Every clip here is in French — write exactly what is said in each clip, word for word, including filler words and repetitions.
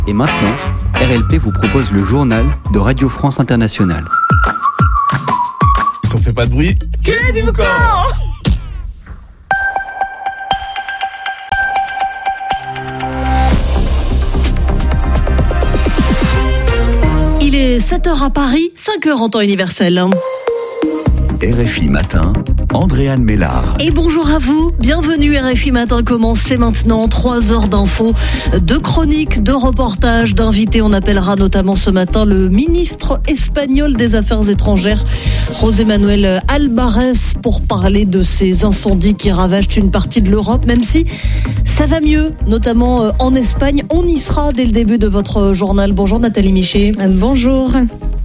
Et maintenant, R L P vous propose le journal de Radio France Internationale. Si on fait pas de bruit, quel est du corps ? Il est sept heures à Paris, cinq heures en temps universel. R F I Matin, Andréane Mélard. Et bonjour à vous, bienvenue R F I Matin commence maintenant, trois heures d'infos, de chroniques, de reportages, d'invités. On appellera notamment ce matin le ministre espagnol des Affaires étrangères, José Manuel Albares, pour parler de ces incendies qui ravagent une partie de l'Europe, même si ça va mieux, notamment en Espagne. On y sera dès le début de votre journal. Bonjour Nathalie Miché. Bonjour.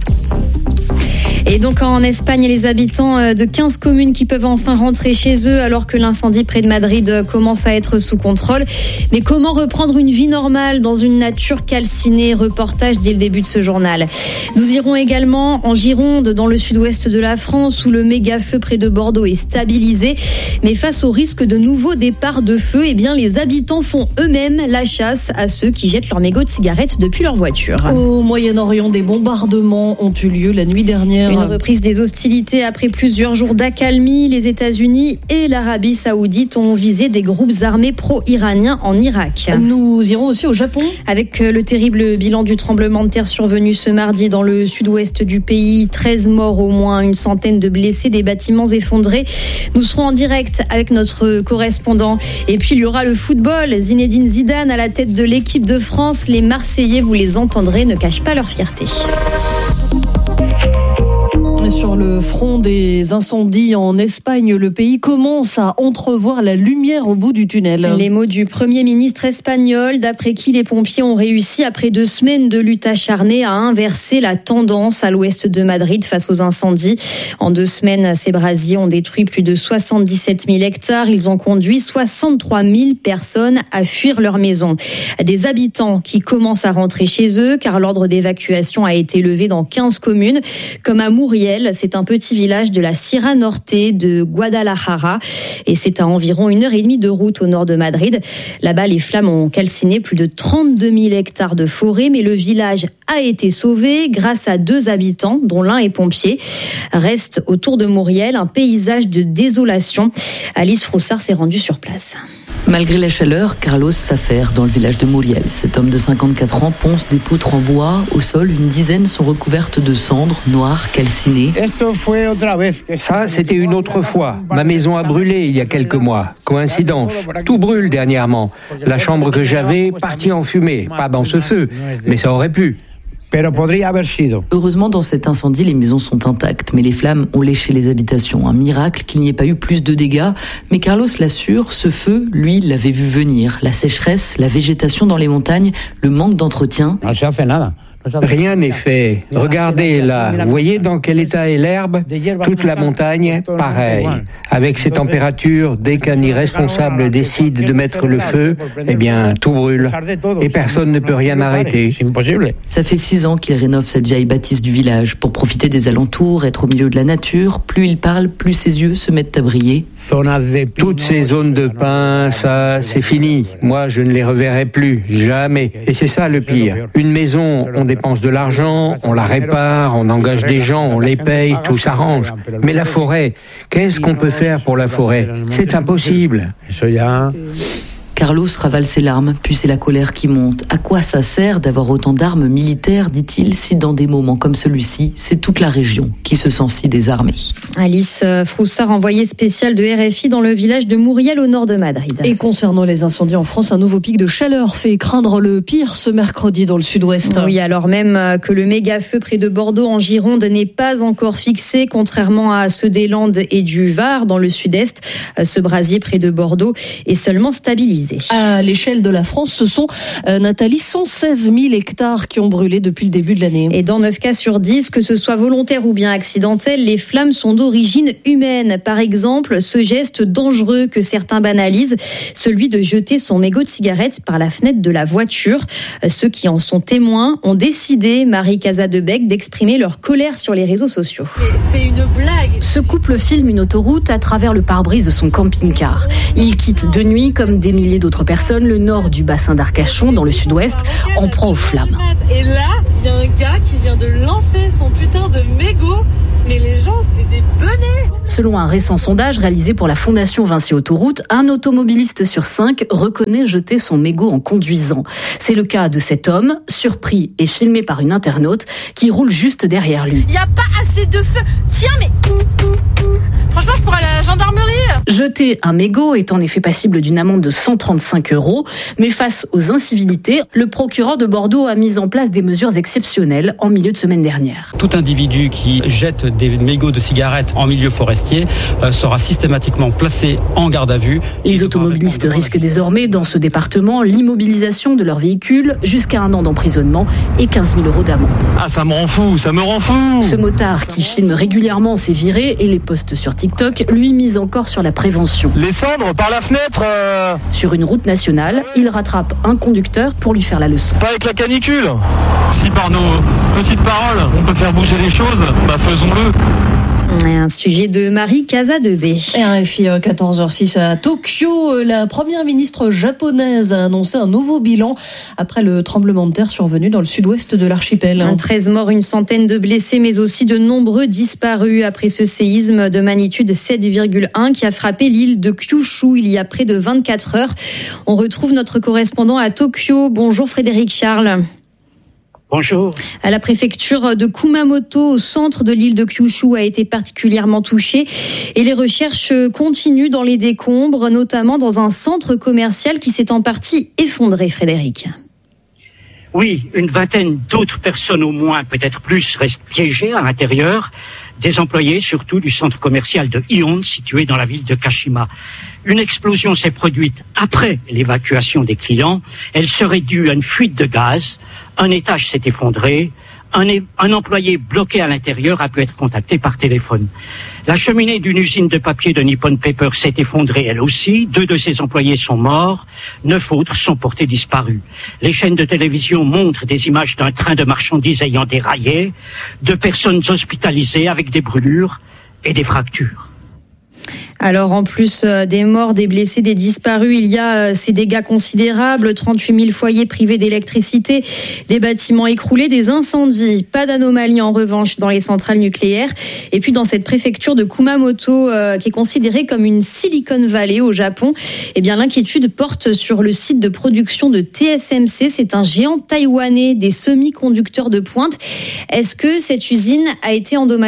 Et donc en Espagne, les habitants de quinze communes qui peuvent enfin rentrer chez eux alors que l'incendie près de Madrid commence à être sous contrôle. Mais comment reprendre une vie normale dans une nature calcinée ? Reportage dès le début de ce journal. Nous irons également en Gironde, dans le sud-ouest de la France, où le méga feu près de Bordeaux est stabilisé. Mais face au risque de nouveaux départs de feu, eh bien les habitants font eux-mêmes la chasse à ceux qui jettent leurs mégots de cigarettes depuis leur voiture. Au Moyen-Orient, des bombardements ont eu lieu la nuit dernière. Une reprise des hostilités après plusieurs jours d'accalmie. Les États-Unis et l'Arabie Saoudite ont visé des groupes armés pro-iraniens en Irak. Nous irons aussi au Japon. Avec le terrible bilan du tremblement de terre survenu ce mardi dans le sud-ouest du pays. treize morts au moins, une centaine de blessés, des bâtiments effondrés. Nous serons en direct avec notre correspondant. Et puis il y aura le football. Zinedine Zidane à la tête de l'équipe de France. Les Marseillais, vous les entendrez, ne cachent pas leur fierté. Sur le front des incendies en Espagne, le pays commence à entrevoir la lumière au bout du tunnel. Les mots du Premier ministre espagnol, d'après qui les pompiers ont réussi, après deux semaines de lutte acharnée, à inverser la tendance à l'ouest de Madrid face aux incendies. En deux semaines, ces brasiers ont détruit plus de soixante-dix-sept mille hectares. Ils ont conduit soixante-trois mille personnes à fuir leur maison. Des habitants qui commencent à rentrer chez eux, car l'ordre d'évacuation a été levé dans quinze communes, comme à Muriel. C'est un petit village de la Sierra Norte de Guadalajara et c'est à environ une heure et demie de route au nord de Madrid. Là-bas, les flammes ont calciné plus de trente-deux mille hectares de forêt, mais le village a été sauvé grâce à deux habitants, dont l'un est pompier. Reste autour de Muriel un paysage de désolation. Alice Froussard s'est rendue sur place. Malgré la chaleur, Carlos s'affaire dans le village de Muriel. Cet homme de cinquante-quatre ans ponce des poutres en bois. Au sol, une dizaine sont recouvertes de cendres noires, calcinées. Ça, c'était une autre fois. Ma maison a brûlé il y a quelques mois. Coïncidence. Tout brûle dernièrement. La chambre que j'avais, partie en fumée. Pas dans ce feu, mais ça aurait pu. Heureusement, dans cet incendie, les maisons sont intactes, mais les flammes ont léché les habitations. Un miracle qu'il n'y ait pas eu plus de dégâts. Mais Carlos l'assure, ce feu, lui, l'avait vu venir. La sécheresse, la végétation dans les montagnes, le manque d'entretien. Rien n'est fait. Regardez là, vous voyez dans quel état est l'herbe ? Toute la montagne, pareil. Avec ces températures, dès qu'un irresponsable décide de mettre le feu, eh bien, tout brûle. Et personne ne peut rien arrêter. Ça fait six ans qu'il rénove cette vieille bâtisse du village pour profiter des alentours, être au milieu de la nature. Plus il parle, plus ses yeux se mettent à briller. Toutes ces zones de pins, ça, c'est fini. Moi, je ne les reverrai plus, jamais. Et c'est ça le pire. Une maison, on dépense de l'argent, on la répare, on engage des gens, on les paye, tout s'arrange. Mais la forêt, qu'est-ce qu'on peut faire pour la forêt ? C'est impossible. Carlos ravale ses larmes, puis c'est la colère qui monte. À quoi ça sert d'avoir autant d'armes militaires, dit-il, si dans des moments comme celui-ci, c'est toute la région qui se sent si désarmée. Alice Froussard, envoyée spéciale de R F I dans le village de Muriel au nord de Madrid. Et concernant les incendies en France, un nouveau pic de chaleur fait craindre le pire ce mercredi dans le sud-ouest. Oui, alors même que le méga feu près de Bordeaux en Gironde n'est pas encore fixé, contrairement à ceux des Landes et du Var dans le sud-est, ce brasier près de Bordeaux est seulement stabilisé. À l'échelle de la France, ce sont, euh, Nathalie, cent seize mille hectares qui ont brûlé depuis le début de l'année. Et dans neuf cas sur dix, que ce soit volontaire ou bien accidentel, les flammes sont d'origine humaine. Par exemple, ce geste dangereux que certains banalisent, celui de jeter son mégot de cigarette par la fenêtre de la voiture. Ceux qui en sont témoins ont décidé, Marie Casadebec, d'exprimer leur colère sur les réseaux sociaux. C'est une blague. Ce couple filme une autoroute à travers le pare-brise de son camping-car. Ils quittent de nuit comme des milliers milliers d'autres personnes, le nord du bassin d'Arcachon, dans le sud-ouest, en proie aux flammes. Et là, il y a un gars qui vient de lancer son putain de mégot. Mais les gens, c'est des benets. Selon un récent sondage réalisé pour la Fondation Vinci Autoroute, un automobiliste sur cinq reconnaît jeter son mégot en conduisant. C'est le cas de cet homme, surpris et filmé par une internaute, qui roule juste derrière lui. Il n'y a pas assez de feu. Tiens, mais... Franchement, je pourrais aller à la gendarmerie. Jeter un mégot est en effet passible d'une amende de cent trente-cinq euros. Mais face aux incivilités, le procureur de Bordeaux a mis en place des mesures exceptionnelles en milieu de semaine dernière. Tout individu qui jette des mégots de cigarettes en milieu forestier euh, sera systématiquement placé en garde à vue. Les automobilistes risquent désormais dans ce département l'immobilisation de leur véhicule jusqu'à un an d'emprisonnement et quinze mille euros d'amende. Ah, ça me rend fou, ça me rend fou. Ce motard qui filme régulièrement ses virées et les poste sur TikTok, lui mise encore sur la prévention. Les cendres par la fenêtre euh... Sur une route nationale, il rattrape un conducteur pour lui faire la leçon. Pas avec la canicule. Si par nos petites paroles, on peut faire bouger les choses, bah faisons-le. Un sujet de Marie Casadevey. R F I quatorze heures six à Tokyo. La première ministre japonaise a annoncé un nouveau bilan après le tremblement de terre survenu dans le sud-ouest de l'archipel. treize morts, une centaine de blessés, mais aussi de nombreux disparus après ce séisme de magnitude sept virgule un qui a frappé l'île de Kyushu il y a près de vingt-quatre heures. On retrouve notre correspondant à Tokyo. Bonjour Frédéric Charles. Bonjour. À la préfecture de Kumamoto, au centre de l'île de Kyushu, a été particulièrement touchée et les recherches continuent dans les décombres, notamment dans un centre commercial qui s'est en partie effondré, Frédéric. Oui, une vingtaine d'autres personnes au moins, peut-être plus, restent piégées à l'intérieur. Des employés, surtout du centre commercial de Ion, situé dans la ville de Kashima. Une explosion s'est produite après l'évacuation des clients. Elle serait due à une fuite de gaz. Un étage s'est effondré. Un, un employé bloqué à l'intérieur a pu être contacté par téléphone. La cheminée d'une usine de papier de Nippon Paper s'est effondrée elle aussi. Deux de ses employés sont morts. Neuf autres sont portés disparus. Les chaînes de télévision montrent des images d'un train de marchandises ayant déraillé, de personnes hospitalisées avec des brûlures et des fractures. Alors en plus des morts, des blessés, des disparus, il y a ces dégâts considérables, trente-huit mille foyers privés d'électricité, des bâtiments écroulés, des incendies. Pas d'anomalie en revanche dans les centrales nucléaires. Et puis dans cette préfecture de Kumamoto, euh, qui est considérée comme une Silicon Valley au Japon, eh bien l'inquiétude porte sur le site de production de T S M C. C'est un géant taïwanais des semi-conducteurs de pointe. Est-ce que cette usine a été endommagée ?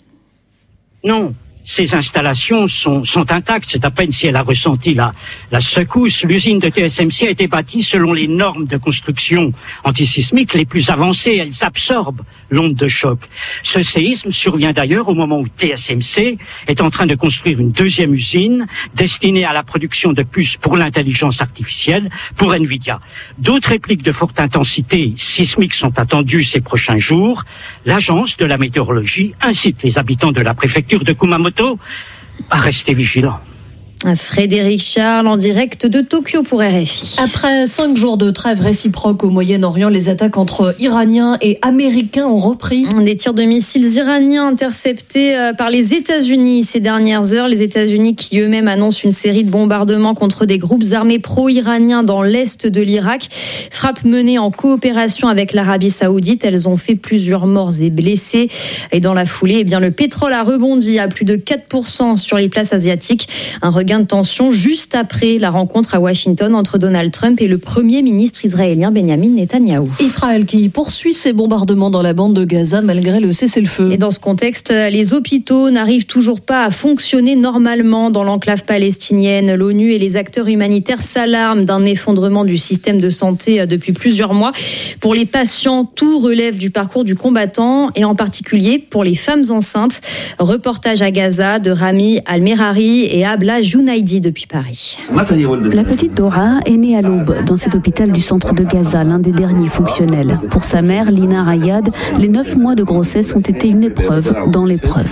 Non. Ces installations sont, sont intactes. C'est à peine si elle a ressenti la, la secousse. L'usine de T S M C a été bâtie selon les normes de construction antisismique les plus avancées. Elles absorbent l'onde de choc. Ce séisme survient d'ailleurs au moment où T S M C est en train de construire une deuxième usine destinée à la production de puces pour l'intelligence artificielle, pour Nvidia. D'autres répliques de forte intensité sismique sont attendues ces prochains jours. L'agence de la météorologie incite les habitants de la préfecture de Kumamoto à rester vigilants. Frédéric Charles en direct de Tokyo pour R F I. Après cinq jours de trêve réciproque au Moyen-Orient, les attaques entre Iraniens et Américains ont repris. Des tirs de missiles iraniens interceptés par les États-Unis ces dernières heures. Les États-Unis qui eux-mêmes annoncent une série de bombardements contre des groupes armés pro-iraniens dans l'est de l'Irak. Frappes menées en coopération avec l'Arabie Saoudite. Elles ont fait plusieurs morts et blessés. Et dans la foulée, eh bien, le pétrole a rebondi à plus de quatre pour cent sur les places asiatiques. Un regain de tension juste après la rencontre à Washington entre Donald Trump et le Premier ministre israélien Benjamin Netanyahou. Israël qui poursuit ses bombardements dans la bande de Gaza malgré le cessez-le-feu. Et dans ce contexte, les hôpitaux n'arrivent toujours pas à fonctionner normalement dans l'enclave palestinienne. L'ONU et les acteurs humanitaires s'alarment d'un effondrement du système de santé depuis plusieurs mois. Pour les patients, tout relève du parcours du combattant et en particulier pour les femmes enceintes. Reportage à Gaza de Rami Al-Merari et Abla Jounaidi depuis Paris. La petite Dora est née à l'aube dans cet hôpital du centre de Gaza, l'un des derniers fonctionnels. Pour sa mère, Lina Rayad, les neuf mois de grossesse ont été une épreuve dans l'épreuve.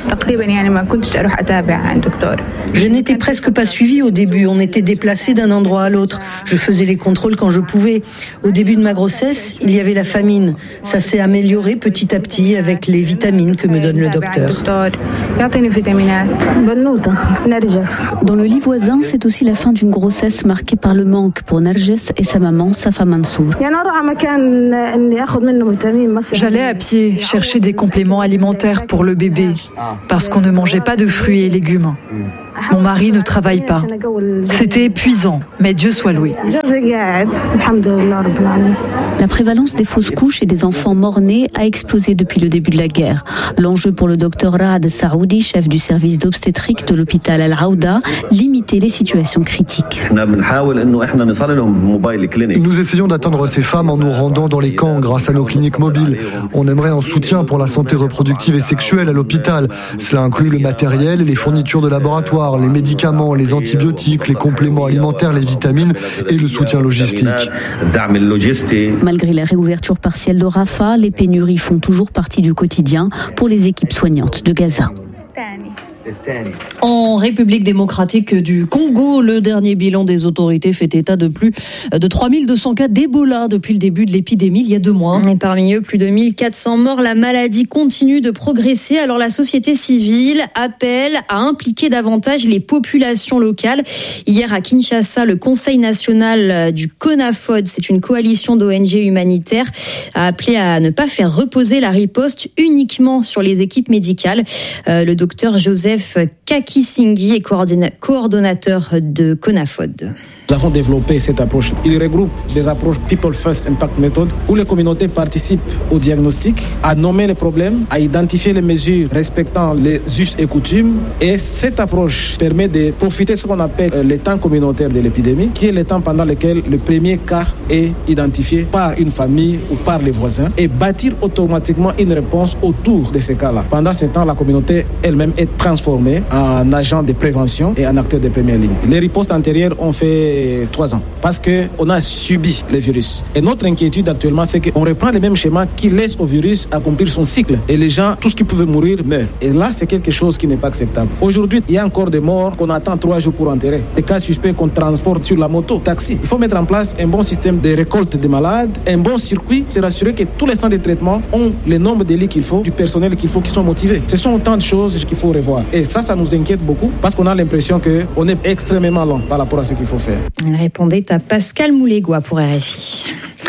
Je n'étais presque pas suivie au début. On était déplacés d'un endroit à l'autre. Je faisais les contrôles quand je pouvais. Au début de ma grossesse, il y avait la famine. Ça s'est amélioré petit à petit avec les vitamines que me donne le docteur. Dans le livre voisins, c'est aussi la fin d'une grossesse marquée par le manque pour Narges et sa maman, Safa Mansour. J'allais à pied chercher des compléments alimentaires pour le bébé, parce qu'on ne mangeait pas de fruits et légumes. Mon mari ne travaille pas. C'était épuisant, mais Dieu soit loué. La prévalence des fausses couches et des enfants morts-nés a explosé depuis le début de la guerre. L'enjeu pour le docteur Raad Saoudi, chef du service d'obstétrique de l'hôpital Al-Raouda, limiter les situations critiques. Nous essayons d'atteindre ces femmes en nous rendant dans les camps grâce à nos cliniques mobiles. On aimerait un soutien pour la santé reproductive et sexuelle à l'hôpital. Cela inclut le matériel et les fournitures de laboratoire, les médicaments, les antibiotiques, les compléments alimentaires, les vitamines et le soutien logistique. Malgré la réouverture partielle de Rafah, les pénuries font toujours partie du quotidien pour les équipes soignantes de Gaza. En République démocratique du Congo, le dernier bilan des autorités fait état de plus de trois mille deux cents cas d'Ebola depuis le début de l'épidémie il y a deux mois. Et parmi eux, plus de mille quatre cents morts. La maladie continue de progresser. Alors la société civile appelle à impliquer davantage les populations locales. Hier à Kinshasa, le Conseil national du CONAFOD, c'est une coalition d'O N G humanitaires, a appelé à ne pas faire reposer la riposte uniquement sur les équipes médicales. Euh, le docteur Joseph Kakisinghi est coordonnateur de CONAFOD. Nous avons développé cette approche. Il regroupe des approches People First Impact Method où les communautés participent au diagnostic, à nommer les problèmes, à identifier les mesures respectant les us et coutumes. Et cette approche permet de profiter de ce qu'on appelle le temps communautaire de l'épidémie, qui est le temps pendant lequel le premier cas est identifié par une famille ou par les voisins et bâtir automatiquement une réponse autour de ces cas-là. Pendant ce temps, la communauté elle-même est transformée en agent de prévention et en acteur de première ligne. Les ripostes antérieures ont fait trois ans parce qu'on a subi le virus. Et notre inquiétude actuellement, c'est qu'on reprend les mêmes schémas qui laissent au virus accomplir son cycle. Et les gens, tout ce qui pouvait mourir, meurt. Et là, c'est quelque chose qui n'est pas acceptable. Aujourd'hui, il y a encore des morts qu'on attend trois jours pour enterrer. Des cas suspects qu'on transporte sur la moto, taxi. Il faut mettre en place un bon système de récolte des malades, un bon circuit, c'est rassurer que tous les centres de traitement ont le nombre de lits qu'il faut, du personnel qu'il faut, qui sont motivés. Ce sont autant de choses qu'il faut revoir. Et ça, ça nous inquiète beaucoup parce qu'on a l'impression qu'on est extrêmement lent par rapport à ce qu'il faut faire. Elle répondait à Pascal Moulégois pour R F I.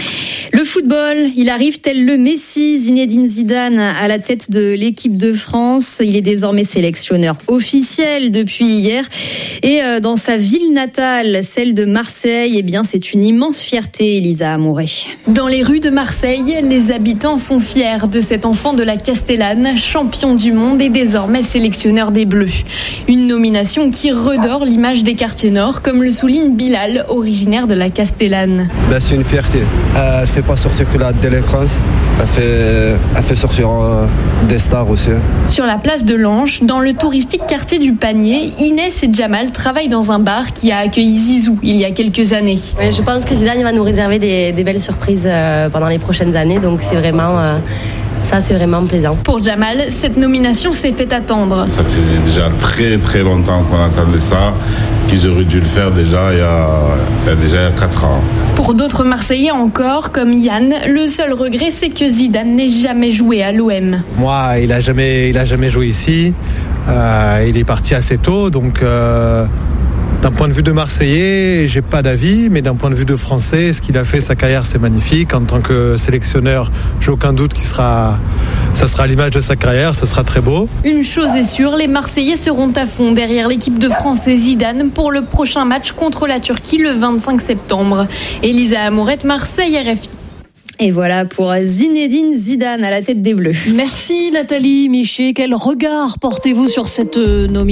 Le football, il arrive tel le Messi, Zinedine Zidane à la tête de l'équipe de France. Il est désormais sélectionneur officiel depuis hier. Et dans sa ville natale, celle de Marseille, eh bien, c'est une immense fierté, Elisa Amouré. Dans les rues de Marseille, les habitants sont fiers de cet enfant de la Castellane, champion du monde et désormais sélectionneur des Bleus. Une nomination qui redore l'image des quartiers nord, comme le souligne Bilal, originaire de la Castellane. Ben, c'est une fierté. Euh, elle fait pas sortir que la délinquance, elle fait, elle fait sortir euh, des stars aussi. Sur la place de l'Anche, dans le touristique quartier du Panier, Inès et Jamal travaillent dans un bar qui a accueilli Zizou il y a quelques années. Oui, je pense que Zidane va nous réserver des, des belles surprises euh, pendant les prochaines années, donc c'est vraiment... Euh Ça, c'est vraiment plaisant. Pour Jamal, cette nomination s'est fait attendre. Ça faisait déjà très très longtemps qu'on attendait ça, qu'ils auraient dû le faire déjà il y a, il y a déjà quatre ans. Pour d'autres Marseillais encore, comme Yann, le seul regret, c'est que Zidane n'ait jamais joué à l'O M. Moi, il n'a jamais, il a jamais joué ici. Euh, il est parti assez tôt, donc... Euh... D'un point de vue de Marseillais, j'ai pas d'avis, mais d'un point de vue de Français, ce qu'il a fait, sa carrière, c'est magnifique. En tant que sélectionneur, j'ai aucun doute qu'il sera, ça sera l'image de sa carrière, ça sera très beau. Une chose est sûre, les Marseillais seront à fond derrière l'équipe de France et Zidane pour le prochain match contre la Turquie le vingt-cinq septembre. Elisa Amourette, Marseille, R F I. Et voilà pour Zinedine Zidane à la tête des Bleus. Merci Nathalie Miché. Quel regard portez-vous sur cette nomination ?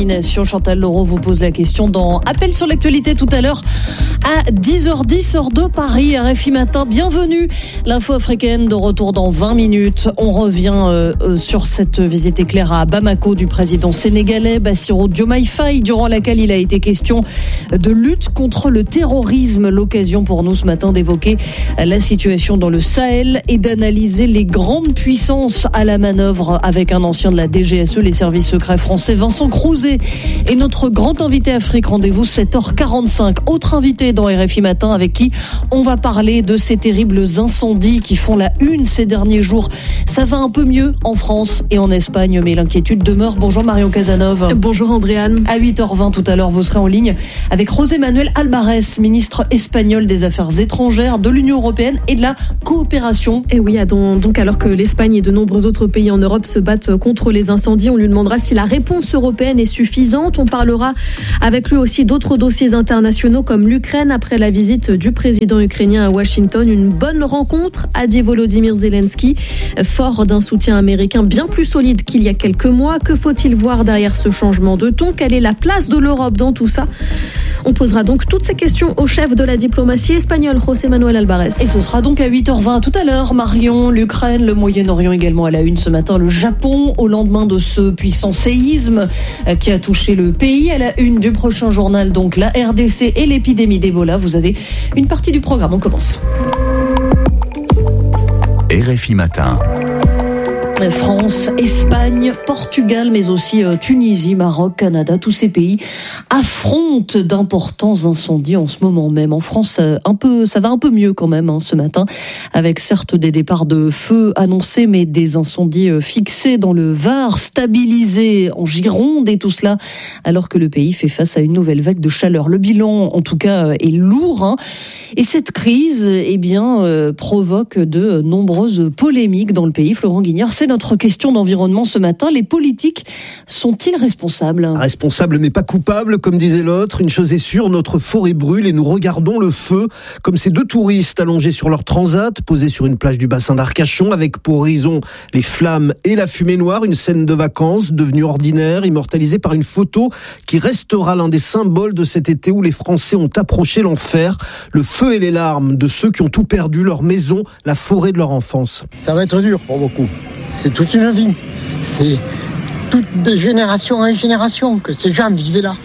Chantal Leroux vous pose la question dans Appel sur l'actualité tout à l'heure à dix heures dix, heure de Paris, R F I Matin. Bienvenue. L'info africaine de retour dans vingt minutes. On revient euh, sur cette visite éclair à Bamako du président sénégalais Bassirou Diomaye Faye, durant laquelle il a été question de lutte contre le terrorisme. L'occasion pour nous ce matin d'évoquer la situation dans le Sahel et d'analyser les grandes puissances à la manœuvre avec un ancien de la D G S E, les services secrets français, Vincent Crouzet, et notre grand invité Afrique. Rendez-vous sept heures quarante-cinq. Autre invité dans R F I Matin avec qui on va parler de ces terribles incendies qui font la une ces derniers jours. Ça va un peu mieux en France et en Espagne, mais l'inquiétude demeure. Bonjour Marion Casanova. Bonjour Andréane. À huit heures vingt tout à l'heure, vous serez en ligne avec José Manuel Alvarez, ministre espagnol des Affaires étrangères, de l'Union européenne et de la coopération. Et oui, donc alors que l'Espagne et de nombreux autres pays en Europe se battent contre les incendies, on lui demandera si la réponse européenne est suffisante. On parlera avec lui aussi d'autres dossiers internationaux comme l'Ukraine après la visite du président ukrainien à Washington. Une bonne rencontre, a dit Volodymyr Zelensky, fort d'un soutien américain bien plus solide qu'il y a quelques mois. Que faut-il voir derrière ce changement de ton ? Quelle est la place de l'Europe dans tout ça ? On posera donc toutes ces questions au chef de la diplomatie espagnole, José Manuel Alvarez. Et ce sera donc à huit heures vingt tout à l'heure. Marion, l'Ukraine, le Moyen-Orient également à la une ce matin. Le Japon, au lendemain de ce puissant séisme qui a touché le pays. À la une du prochain journal, donc la R D C et l'épidémie d'Ebola. Vous avez une partie du programme. On commence. R F I Matin. France, Espagne, Portugal, mais aussi Tunisie, Maroc, Canada, tous ces pays affrontent d'importants incendies en ce moment même. En France, un peu, ça va un peu mieux quand même hein, ce matin, avec certes des départs de feu annoncés, mais des incendies fixés dans le Var, stabilisés en Gironde et tout cela, alors que le pays fait face à une nouvelle vague de chaleur. Le bilan, en tout cas, est lourd. Hein, et cette crise, eh bien, euh, provoque de nombreuses polémiques dans le pays. Florent Guignard, c'est notre question d'environnement ce matin. Les politiques sont-ils responsables ? Responsables mais pas coupables, comme disait l'autre. Une chose est sûre, notre forêt brûle et nous regardons le feu. Comme ces deux touristes allongés sur leur transat, posés sur une plage du bassin d'Arcachon, avec pour horizon les flammes et la fumée noire. Une scène de vacances devenue ordinaire, immortalisée par une photo qui restera l'un des symboles de cet été où les Français ont approché l'enfer. Le feu et les larmes de ceux qui ont tout perdu, leur maison, la forêt de leur enfance. Ça va être dur pour beaucoup. C'est toute une vie. C'est toutes des générations en génération que ces gens vivaient là.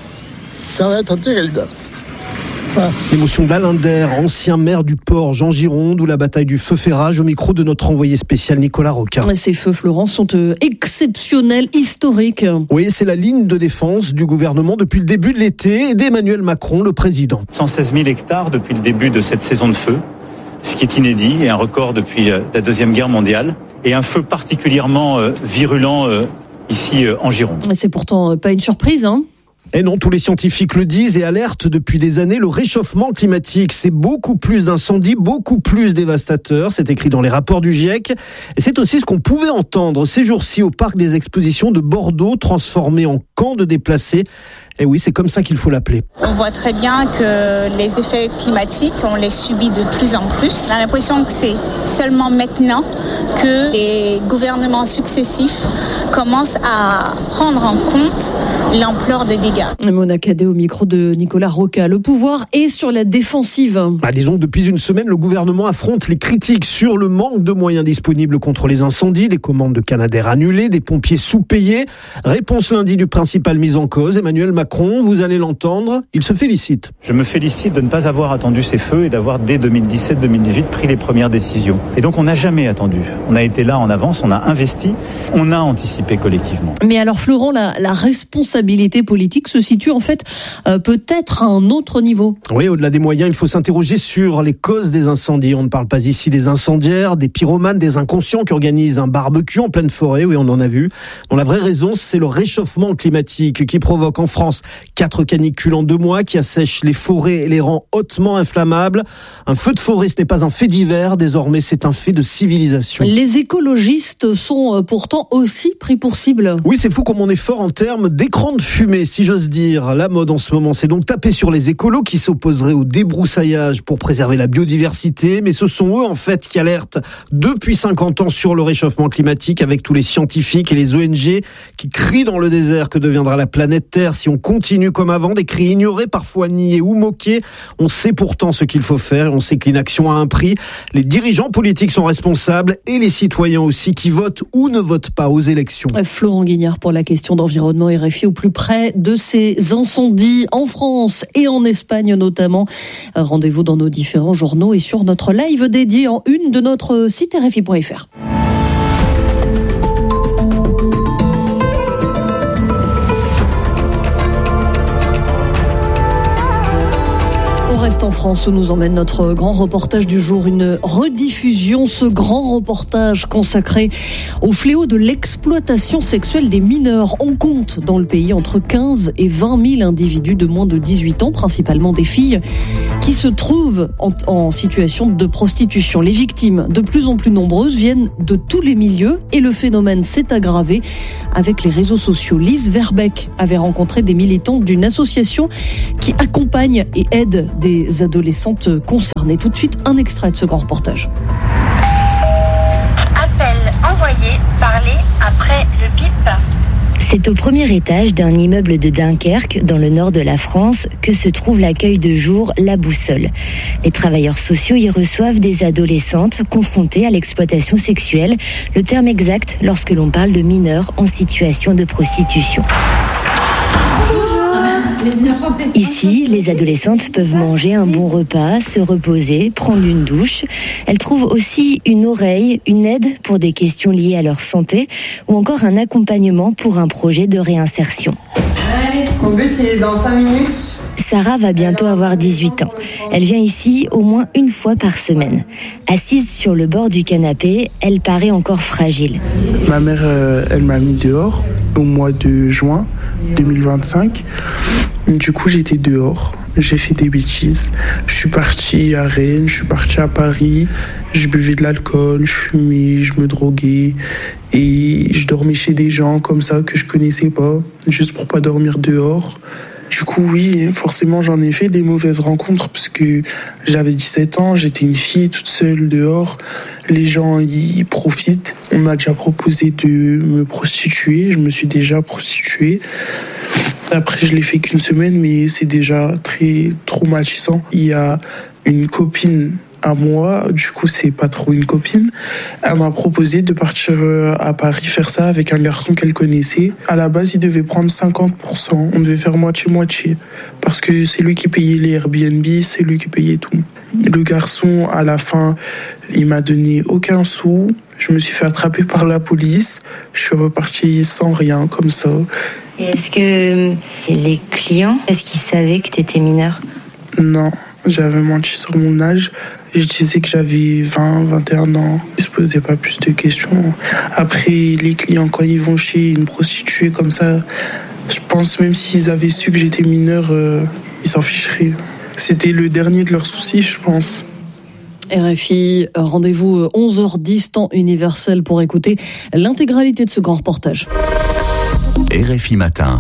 Ça va être terrible. Voilà. L'émotion d'Alain Der, ancien maire du port Jean Gironde, où la bataille du feu fait rage, au micro de notre envoyé spécial Nicolas Roca. Ces feux, Florent, sont exceptionnels, historiques. Oui, c'est la ligne de défense du gouvernement depuis le début de l'été et d'Emmanuel Macron, le président. cent seize mille hectares depuis le début de cette saison de feu, ce qui est inédit et un record depuis la Deuxième Guerre mondiale. Et un feu particulièrement euh, virulent euh, ici euh, en Gironde. C'est pourtant pas une surprise, hein ? Et non, tous les scientifiques le disent et alertent depuis des années, le réchauffement climatique, c'est beaucoup plus d'incendies, beaucoup plus dévastateurs. C'est écrit dans les rapports du GIEC. Et c'est aussi ce qu'on pouvait entendre ces jours-ci au parc des expositions de Bordeaux, transformé en camp de déplacés. Et oui, c'est comme ça qu'il faut l'appeler. On voit très bien que les effets climatiques, on les subit de plus en plus. On a l'impression que c'est seulement maintenant que les gouvernements successifs commencent à prendre en compte l'ampleur des dégâts. Mona Cadet au micro de Nicolas Roca. Le pouvoir est sur la défensive. Bah, disons que depuis une semaine, le gouvernement affronte les critiques sur le manque de moyens disponibles contre les incendies, des commandes de Canadair annulées, des pompiers sous-payés. Réponse lundi du principal mis en cause, Emmanuel Macron, vous allez l'entendre, il se félicite. Je me félicite de ne pas avoir attendu ces feux et d'avoir dès deux mille dix-sept deux mille dix-huit pris les premières décisions. Et donc on n'a jamais attendu. On a été là en avance, on a investi, on a anticipé collectivement. Mais alors Florent, la, la responsabilité politique se situe en fait euh, peut-être à un autre niveau. Oui, au-delà des moyens, il faut s'interroger sur les causes des incendies. On ne parle pas ici des incendiaires, des pyromanes, des inconscients qui organisent un barbecue en pleine forêt, oui on en a vu. Bon, la vraie raison, c'est le réchauffement climatique qui provoque en France quatre canicules en deux mois, qui assèchent les forêts et les rend hautement inflammables. Un feu de forêt, ce n'est pas un fait divers, désormais c'est un fait de civilisation. Les écologistes sont pourtant aussi pris pour cible. Oui, c'est fou comme on est fort en termes d'écran de fumée, si j'ose dire. La mode en ce moment, c'est donc taper sur les écolos qui s'opposeraient au débroussaillage pour préserver la biodiversité, mais ce sont eux en fait qui alertent depuis cinquante ans sur le réchauffement climatique, avec tous les scientifiques et les O N G qui crient dans le désert que deviendra la planète Terre si on continue comme avant, des cris ignorés, parfois niés ou moqués. On sait pourtant ce qu'il faut faire et on sait que l'inaction a un prix. Les dirigeants politiques sont responsables et les citoyens aussi qui votent ou ne votent pas aux élections. d'information. Florent Guignard pour la question d'environnement R F I au plus près de ces incendies en France et en Espagne notamment. Rendez-vous dans nos différents journaux et sur notre live dédié en une de notre site R F I point F R. On reste en France où nous emmène notre grand reportage du jour, une rediffusion, ce grand reportage consacré au fléau de l'exploitation sexuelle des mineurs. On compte dans le pays entre quinze et vingt mille individus de moins de dix-huit ans, principalement des filles, qui se trouvent en, en situation de prostitution. Les victimes, de plus en plus nombreuses, viennent de tous les milieux et le phénomène s'est aggravé avec les réseaux sociaux. Lise Verbeek avait rencontré des militants d'une association qui accompagne et aide des adolescentes concernées. Tout de suite, un extrait de ce grand reportage. Appel envoyé, parler après le bip. C'est au premier étage d'un immeuble de Dunkerque, dans le nord de la France, que se trouve l'accueil de jour La Boussole. Les travailleurs sociaux y reçoivent des adolescentes confrontées à l'exploitation sexuelle, le terme exact lorsque l'on parle de mineurs en situation de prostitution. Ici, les adolescentes peuvent manger un bon repas, se reposer, prendre une douche. Elles trouvent aussi une oreille, une aide pour des questions liées à leur santé ou encore un accompagnement pour un projet de réinsertion. Allez, mon bus c'est dans cinq minutes. Sarah va bientôt avoir dix-huit ans. Elle vient ici au moins une fois par semaine. Assise sur le bord du canapé, elle paraît encore fragile. Ma mère, euh, elle m'a mis dehors au mois de juin deux mille vingt-cinq. Du coup, j'étais dehors. J'ai fait des bêtises. Je suis parti à Rennes, je suis parti à Paris. Je buvais de l'alcool, je fumais, je me droguais. Et je dormais chez des gens comme ça que je connaissais pas, juste pour pas dormir dehors. Du coup, oui, forcément, j'en ai fait des mauvaises rencontres parce que j'avais dix-sept ans, j'étais une fille toute seule dehors. Les gens, ils profitent. On m'a déjà proposé de me prostituer. Je me suis déjà prostituée. Après, je l'ai fait qu'une semaine, mais c'est déjà très traumatisant. Il y a une copine à moi, du coup, c'est pas trop une copine. Elle m'a proposé de partir à Paris faire ça avec un garçon qu'elle connaissait. À la base, il devait prendre cinquante pour cent. On devait faire moitié-moitié. Parce que c'est lui qui payait les Airbnb, c'est lui qui payait tout. Le garçon, à la fin, il m'a donné aucun sou. Je me suis fait attraper par la police. Je suis reparti sans rien, comme ça. Et est-ce que les clients, est-ce qu'ils savaient que tu étais mineur ? Non, j'avais menti sur mon âge. Je disais que j'avais vingt, vingt et un ans. Ils se posaient pas plus de questions. Après, les clients, quand ils vont chez une prostituée comme ça, je pense même s'ils avaient su que j'étais mineur, euh, ils s'en ficheraient. C'était le dernier de leurs soucis, je pense. R F I, rendez-vous onze heures dix, temps universel pour écouter l'intégralité de ce grand reportage. R F I Matin.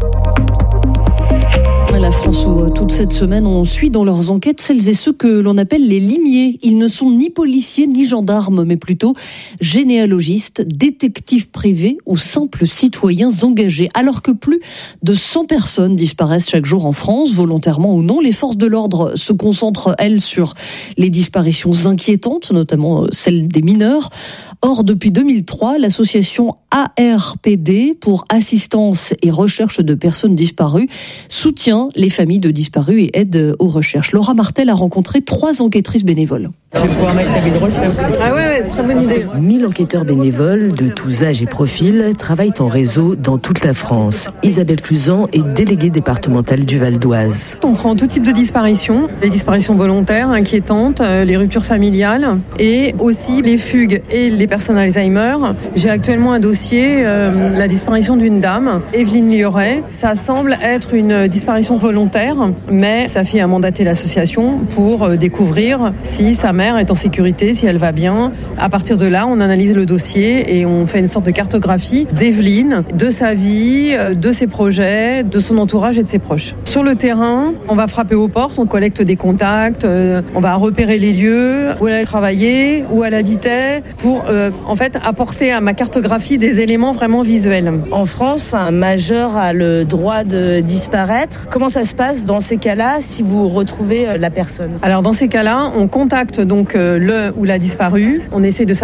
La France où toute cette semaine on suit dans leurs enquêtes celles et ceux que l'on appelle les limiers. Ils ne sont ni policiers ni gendarmes, mais plutôt généalogistes, détectives privés ou simples citoyens engagés. Alors que plus de cent personnes disparaissent chaque jour en France, volontairement ou non, les forces de l'ordre se concentrent, elles, sur les disparitions inquiétantes, notamment celles des mineurs. Or, depuis deux mille trois, l'association A R P D, pour assistance et recherche de personnes disparues, soutient les familles de disparus et aide aux recherches. Laura Martel a rencontré trois enquêtrices bénévoles. Je vais pouvoir mettre la vie de recherche. Ah ouais, ouais, très bonne idée. mille enquêteurs bénévoles de tous âges et profils travaillent en réseau dans toute la France. Isabelle Cluzan est déléguée départementale du Val d'Oise. On prend tout type de disparitions, les disparitions volontaires, inquiétantes, les ruptures familiales et aussi les fugues et les personnes Alzheimer. J'ai actuellement un dossier, euh, la disparition d'une dame, Evelyne Lioret. Ça semble être une disparition volontaire, mais sa fille a mandaté l'association pour euh, découvrir si sa mère est en sécurité, si elle va bien. À partir de là, on analyse le dossier et on fait une sorte de cartographie d'Evelyne, de sa vie, de ses projets, de son entourage et de ses proches. Sur le terrain, on va frapper aux portes, on collecte des contacts, euh, on va repérer les lieux où elle travaillait, où elle habitait, pour euh, en fait apporter à ma cartographie des éléments vraiment visuels. En France, un majeur a le droit de disparaître. Comment ça se passe dans ces cas-là si vous retrouvez la personne ? Alors dans ces cas-là, on contacte donc euh, le ou la disparue. On essaie de savoir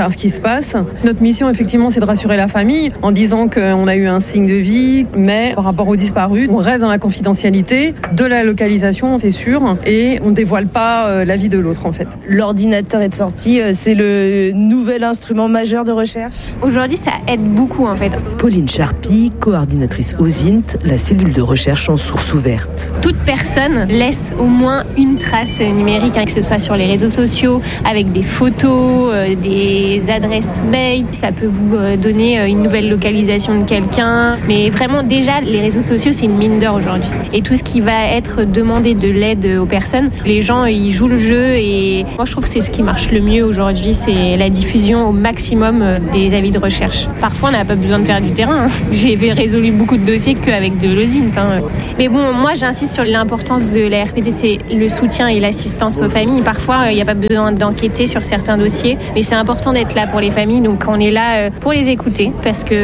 ce qui se passe. Notre mission, effectivement, c'est de rassurer la famille en disant qu'on a eu un signe de vie, mais par rapport aux disparus, on reste dans la confidentialité de la localisation, c'est sûr, et on ne dévoile pas la vie de l'autre, en fait. L'ordinateur est de sortie, c'est le nouvel instrument majeur de recherche. Aujourd'hui, ça aide beaucoup, en fait. Pauline Charpie, coordinatrice O S I N T, la cellule de recherche en source ouverte. Toute personne laisse au moins une trace numérique, hein, que ce soit sur les réseaux sociaux, avec des photos, euh, des adresses mail. Ça peut vous euh, donner euh, une nouvelle localisation de quelqu'un. Mais vraiment, déjà, les réseaux sociaux, c'est une mine d'or aujourd'hui. Et tout ce qui va être demandé de l'aide aux personnes, les gens, ils jouent le jeu. Et moi, je trouve que c'est ce qui marche le mieux aujourd'hui, c'est la diffusion au maximum des avis de recherche. Parfois, on n'a pas besoin de faire du terrain. Hein. J'ai résolu beaucoup de dossiers qu'avec de l'O S I N T. Hein. Mais bon, moi, j'insiste sur l'importance de la R P T, c'est le soutien et l'assistance aux familles. Parfois, il n'y a pas besoin d'enquêter sur certains dossiers, mais c'est important d'être là pour les familles. Donc, on est là pour les écouter parce que